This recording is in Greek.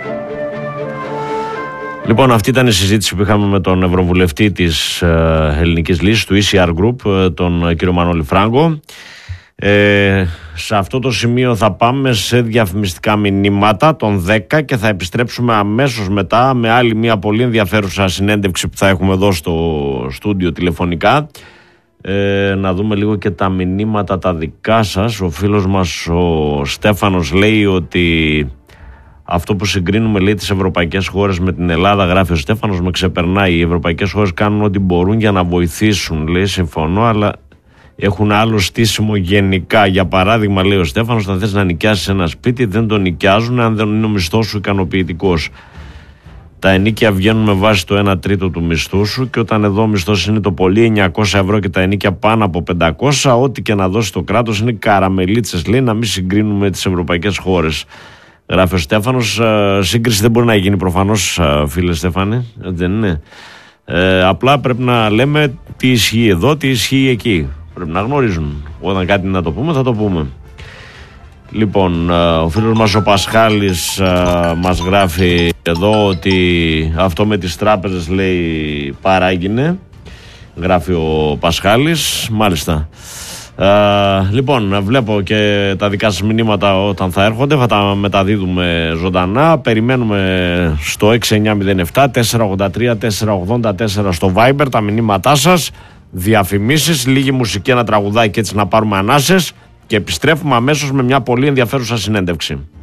Λοιπόν, αυτή ήταν η συζήτηση που είχαμε με τον Ευρωβουλευτή της Ελληνικής Λύσης, του ECR Group, τον κύριο Μανώλη Φράγκο. Σε αυτό το σημείο θα πάμε σε διαφημιστικά μηνύματα των 10 και θα επιστρέψουμε αμέσως μετά με άλλη μια πολύ ενδιαφέρουσα συνέντευξη που θα έχουμε εδώ στο στούντιο τηλεφωνικά. Να δούμε λίγο και τα μηνύματα τα δικά σας. Ο φίλος μας ο Στέφανος λέει ότι αυτό που συγκρίνουμε, λέει, τις ευρωπαϊκές χώρες με την Ελλάδα, γράφει ο Στέφανος, με ξεπερνάει. Οι ευρωπαϊκές χώρες κάνουν ό,τι μπορούν για να βοηθήσουν, λέει, συμφωνώ, αλλά έχουν άλλο στήσιμο γενικά. Για παράδειγμα, λέει ο Στέφανος, όταν θες να νοικιάσεις ένα σπίτι, δεν το νοικιάζουν αν δεν είναι ο μισθός σου ικανοποιητικός. Τα ενοίκια βγαίνουν με βάση το 1 τρίτο του μισθού σου και όταν εδώ ο μισθός είναι το πολύ 900 ευρώ και τα ενοίκια πάνω από 500, ό,τι και να δώσει το κράτος είναι καραμελίτσες, λέει, να μην συγκρίνουμε τις ευρωπαϊκές χώρες. Γράφει ο Στέφανος. Σύγκριση δεν μπορεί να γίνει προφανώς, φίλε Στέφανε, δεν είναι. Απλά πρέπει να λέμε τι ισχύει εδώ, τι ισχύει εκεί. Πρέπει να γνωρίζουν. Όταν κάτι να το πούμε, θα το πούμε. Λοιπόν, ο φίλος μας ο Πασχάλης μας γράφει εδώ ότι αυτό με τις τράπεζες, λέει, παράγινε. Γράφει ο Πασχάλης, μάλιστα. Λοιπόν, βλέπω και τα δικά σας μηνύματα όταν θα έρχονται, θα τα μεταδίδουμε ζωντανά. Περιμένουμε στο 6907 483 484 στο Viber τα μηνύματά σας, διαφημίσεις, λίγη μουσική, ένα τραγουδάκι, έτσι να πάρουμε ανάσες και επιστρέφουμε αμέσως με μια πολύ ενδιαφέρουσα συνέντευξη.